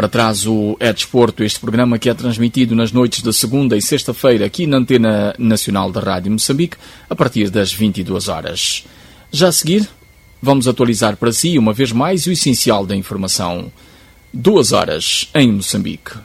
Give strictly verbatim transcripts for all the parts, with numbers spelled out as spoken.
para trás o É Desporto, este programa que é transmitido nas noites de segunda e sexta-feira aqui na Antena Nacional da Rádio Moçambique, a partir das vinte e duas horas. Já a seguir, vamos atualizar para si, uma vez mais, o essencial da informação. Duas horas em Moçambique.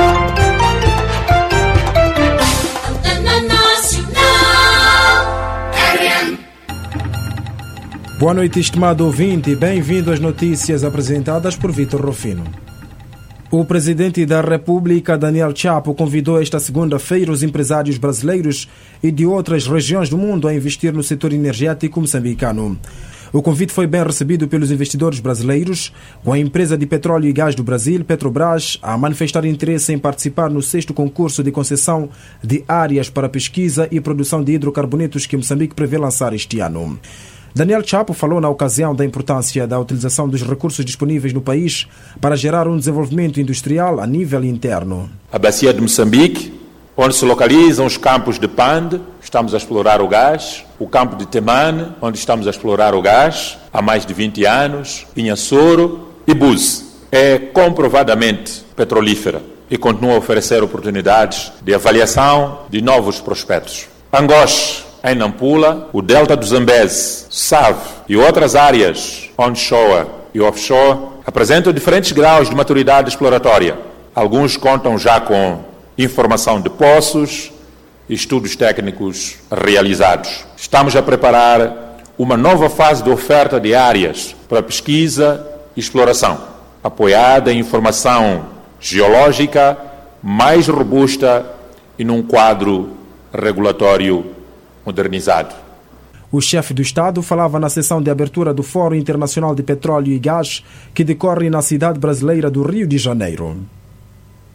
Boa noite, estimado ouvinte, e bem-vindo às notícias apresentadas por Vitor Rufino. O presidente da República, Daniel Chapo, convidou esta segunda-feira os empresários brasileiros e de outras regiões do mundo a investir no setor energético moçambicano. O convite foi bem recebido pelos investidores brasileiros, com a empresa de petróleo e gás do Brasil, Petrobras, a manifestar interesse em participar no sexto concurso de concessão de áreas para pesquisa e produção de hidrocarbonetos que Moçambique prevê lançar este ano. Daniel Chapo falou na ocasião da importância da utilização dos recursos disponíveis no país para gerar um desenvolvimento industrial a nível interno. A bacia de Moçambique, onde se localizam os campos de Pande, estamos a explorar o gás, o campo de Temane, onde estamos a explorar o gás há mais de vinte anos, Inhassoro e Buse, é comprovadamente petrolífera e continua a oferecer oportunidades de avaliação de novos prospectos. Angoche, em Nampula, o delta do Zambeze, Save e outras áreas onshore e offshore apresentam diferentes graus de maturidade exploratória. Alguns contam já com informação de poços e estudos técnicos realizados. Estamos a preparar uma nova fase de oferta de áreas para pesquisa e exploração, apoiada em informação geológica mais robusta e num quadro regulatório modernizado. O chefe do Estado falava na sessão de abertura do Fórum Internacional de Petróleo e Gás, que decorre na cidade brasileira do Rio de Janeiro.